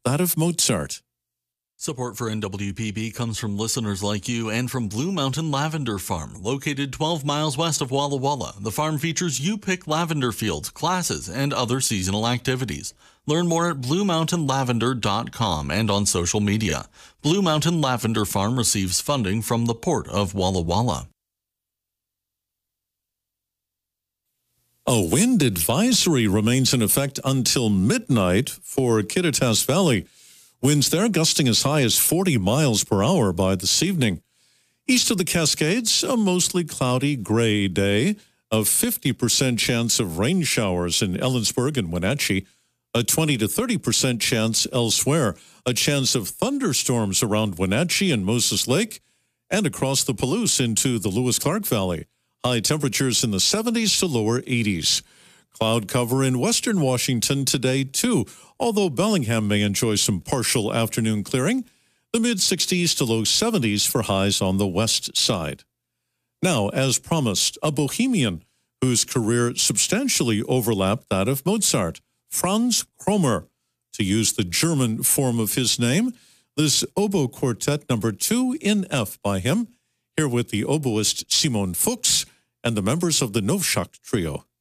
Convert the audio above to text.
that of Mozart. Support for NWPB comes from listeners like you and from Blue Mountain Lavender Farm, located 12 miles west of Walla Walla. The farm features you-pick lavender fields, classes, and other seasonal activities. Learn more at BlueMountainLavender.com and on social media. Blue Mountain Lavender Farm receives funding from the Port of Walla Walla. A wind advisory remains in effect until midnight for Kittitas Valley. Winds there gusting as high as 40 miles per hour by this evening. East of the Cascades, a mostly cloudy gray day. A 50% chance of rain showers in Ellensburg and Wenatchee. A 20 to 30% chance elsewhere. A chance of thunderstorms around Wenatchee and Moses Lake and across the Palouse into the Lewis-Clark Valley. High temperatures in the 70s to lower 80s. Cloud cover in western Washington today, too, although Bellingham may enjoy some partial afternoon clearing. The mid-60s to low 70s for highs on the west side. Now, as promised, a Bohemian whose career substantially overlapped that of Mozart, Franz Kromer, to use the German form of his name. This oboe quartet number 2 in F by him, here with the oboist Simon Fuchs and the members of the Novschak Trio.